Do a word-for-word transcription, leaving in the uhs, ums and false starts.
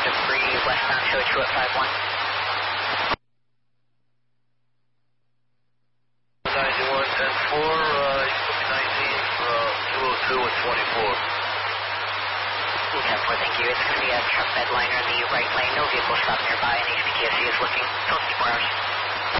debris westbound show two at five one. ninety-one ten four, uh, you put me nineteen for uh, two oh two and twenty-four. ten four, thank you. It's going to be a truck bed liner in the right lane. No vehicle stop nearby, and H P K S C is looking. Till fifty-four hours.